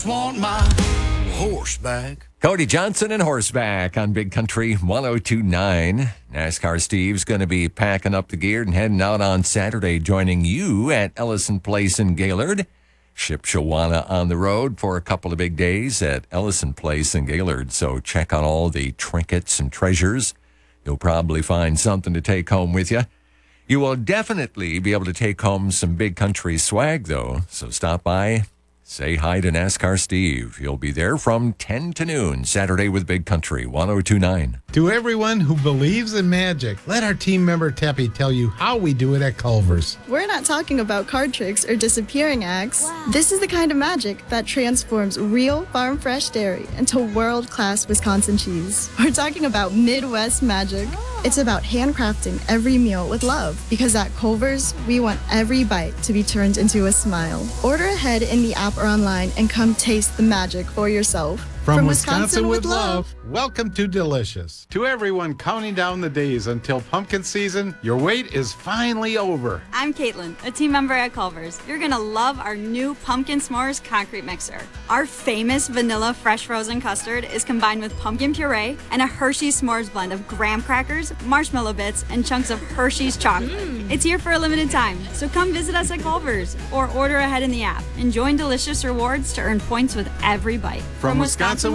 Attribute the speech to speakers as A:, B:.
A: Want my horseback.
B: Cody Johnson and Horseback on Big Country 102.9. NASCAR Steve's going to be packing up the gear and heading out on Saturday, joining you at Ellison Place in Gaylord. Shipshawana on the road for a couple of big days at Ellison Place in Gaylord. So check out all the trinkets and treasures. You'll probably find something to take home with you. You will definitely be able to take home some Big Country swag, though. So stop by. Say hi to NASCAR Steve. He'll be there from 10 to noon, Saturday with Big Country 102.9.
C: To everyone who believes in magic, let our team member Teppy tell you how we do it at Culver's.
D: We're not talking about card tricks or disappearing acts. Wow. This is the kind of magic that transforms real farm fresh dairy into world-class Wisconsin cheese. We're talking about Midwest magic. It's about handcrafting every meal with love, because at Culver's, we want every bite to be turned into a smile. Order ahead in the app or online and come taste the magic for yourself.
C: From Wisconsin with love, welcome to Delicious. To everyone counting down the days until pumpkin season, your wait is finally over.
E: I'm Caitlin, a team member at Culver's. You're going to love our new Pumpkin S'mores concrete mixer. Our famous vanilla fresh frozen custard is combined with pumpkin puree and a Hershey's S'mores blend of graham crackers, marshmallow bits, and chunks of Hershey's chocolate. It's here for a limited time, so come visit us at Culver's or order ahead in the app and join Delicious Rewards to earn points with every bite.
C: From Wisconsin